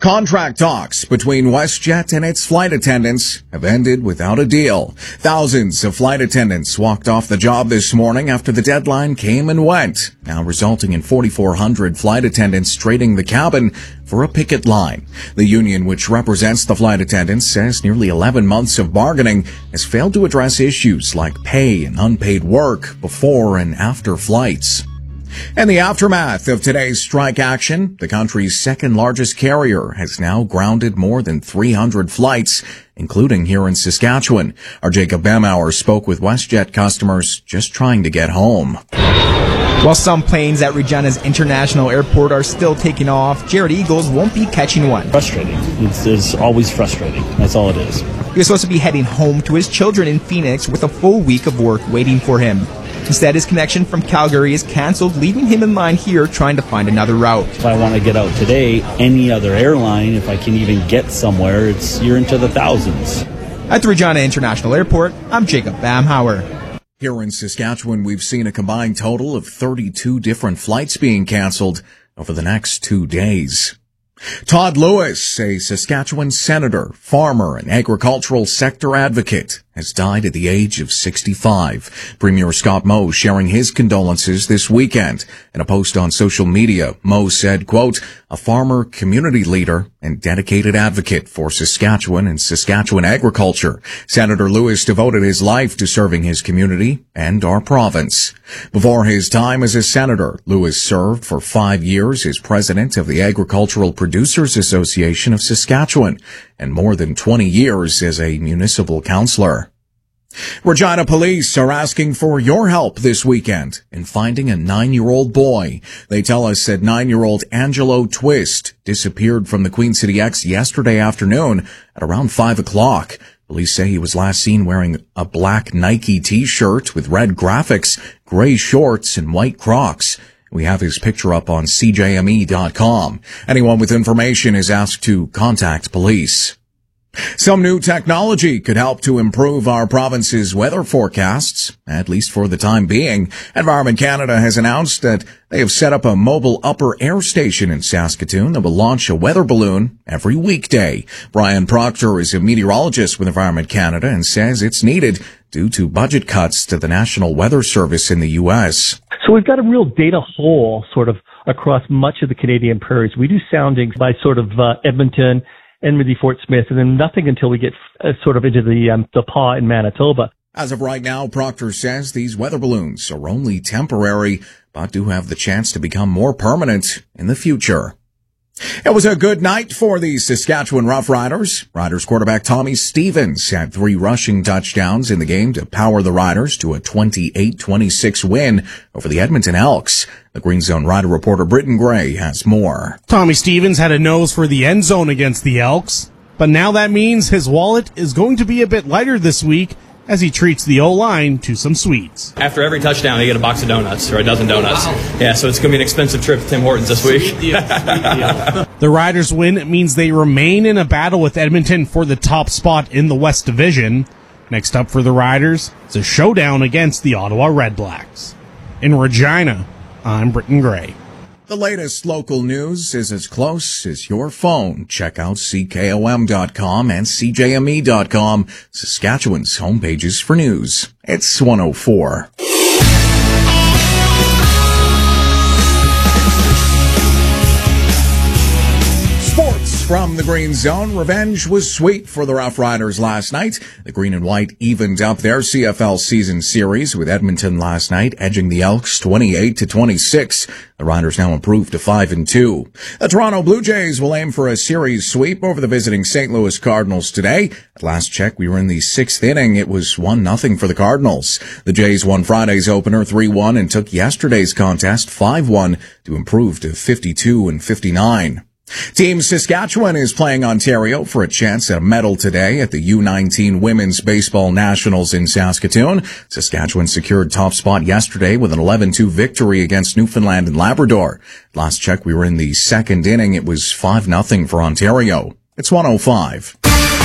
Contract talks between WestJet and its flight attendants have ended without a deal. Thousands of flight attendants walked off the job this morning after the deadline came and went, now resulting in 4,400 flight attendants trading the cabin for a picket line. The union, which represents the flight attendants, says nearly 11 months of bargaining has failed to address issues like pay and unpaid work before and after flights. In the aftermath of today's strike action, the country's second largest carrier has now grounded more than 300 flights, including here in Saskatchewan. Our Jacob Bamauer spoke with WestJet customers just trying to get home. While some planes at Regina's International Airport are still taking off, Jared Eagles won't be catching one. Frustrating. It's always frustrating. That's all it is. He was supposed to be heading home to his children in Phoenix with a full week of work waiting for him. Instead, his connection from Calgary is canceled, leaving him in line here trying to find another route. If I want to get out today, any other airline, if I can even get somewhere, you're into the thousands. At the Regina International Airport, I'm Jacob Bamhauer. Here in Saskatchewan, we've seen a combined total of 32 different flights being canceled over the next 2 days. Todd Lewis, a Saskatchewan senator, farmer, and agricultural sector advocate, has died at the age of 65. Premier Scott Moe sharing his condolences this weekend. In a post on social media, Moe said, quote, "A farmer, community leader, and dedicated advocate for Saskatchewan and Saskatchewan agriculture. Senator Lewis devoted his life to serving his community and our province." Before his time as a senator, Lewis served for 5 years as president of the Agricultural Producers Association of Saskatchewan and more than 20 years as a municipal councillor. Regina police are asking for your help this weekend in finding a 9-year-old boy. They tell us that 9-year-old Angelo Twist disappeared from the Queen City X yesterday afternoon at around 5 o'clock. Police say he was last seen wearing a black Nike t-shirt with red graphics, gray shorts, and white Crocs. We have his picture up on CJME.com. Anyone with information is asked to contact police. Some new technology could help to improve our province's weather forecasts, at least for the time being. Environment Canada has announced that they have set up a mobile upper air station in Saskatoon that will launch a weather balloon every weekday. Brian Proctor is a meteorologist with Environment Canada and says it's needed due to budget cuts to the National Weather Service in the U.S. So we've got a real data hole sort of across much of the Canadian prairies. We do soundings by sort of Edmonton, Enmity, Fort Smith, and then nothing until we get sort of into the Paw in Manitoba. As of right now, Proctor says these weather balloons are only temporary, but do have the chance to become more permanent in the future. It was a good night for the Saskatchewan Roughriders. Riders quarterback Tommy Stevens had 3 rushing touchdowns in the game to power the Riders to a 28-26 win over the Edmonton Elks. The Green Zone Rider reporter Britton Gray has more. Tommy Stevens had a nose for the end zone against the Elks, but now that means his wallet is going to be a bit lighter this week as he treats the O-line to some sweets. After every touchdown, they get a box of donuts or a dozen donuts. Wow. Yeah, so it's going to be an expensive trip to Tim Hortons this week. Sweet deal. The Riders' win means they remain in a battle with Edmonton for the top spot in the West Division. Next up for the Riders is a showdown against the Ottawa Redblacks. In Regina, I'm Britton Gray. The latest local news is as close as your phone. Check out CKOM.com and CJME.com, Saskatchewan's homepages for news. It's 104. From the Green Zone, revenge was sweet for the Roughriders last night. The Green and White evened up their CFL season series with Edmonton last night, edging the Elks 28-26. The Riders now improved to 5-2. The Toronto Blue Jays will aim for a series sweep over the visiting St. Louis Cardinals today. At last check, we were in the 6th inning. It was 1-0 for the Cardinals. The Jays won Friday's opener 3-1 and took yesterday's contest 5-1 to improve to 52-59. Team Saskatchewan is playing Ontario for a chance at a medal today at the U19 Women's Baseball Nationals in Saskatoon. Saskatchewan secured top spot yesterday with an 11-2 victory against Newfoundland and Labrador. Last check, we were in the 2nd inning. It was 5-0 for Ontario. It's 105.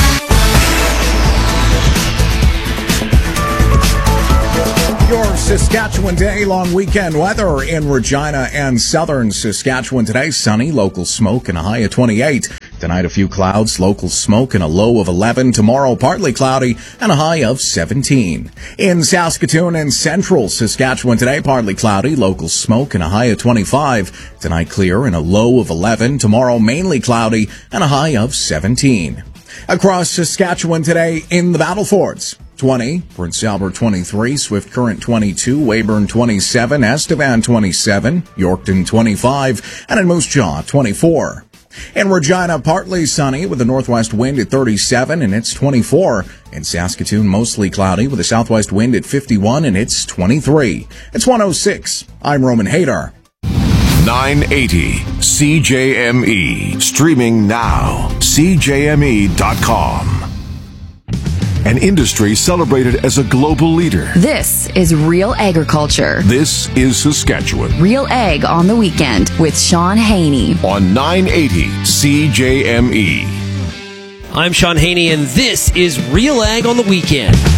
Your Saskatchewan Day long weekend weather in Regina and southern Saskatchewan today. Sunny, local smoke, and a high of 28. Tonight, a few clouds, local smoke, and a low of 11. Tomorrow, partly cloudy and a high of 17. In Saskatoon and central Saskatchewan today, partly cloudy, local smoke, and a high of 25. Tonight, clear and a low of 11. Tomorrow, mainly cloudy and a high of 17. Across Saskatchewan today, in the Battlefords, 20, Prince Albert 23, Swift Current 22, Weyburn 27, Estevan 27, Yorkton 25, and in Moose Jaw 24. In Regina, partly sunny with a northwest wind at 37 and it's 24. In Saskatoon, mostly cloudy with a southwest wind at 51 and it's 23. It's 106. I'm Roman Hadar. 980 CJME. Streaming now. CJME.com. An industry celebrated as a global leader. This is Real Agriculture. This is Saskatchewan. Real Ag on the Weekend with Sean Haney. On 980 CJME. I'm Sean Haney, and this is Real Ag on the Weekend.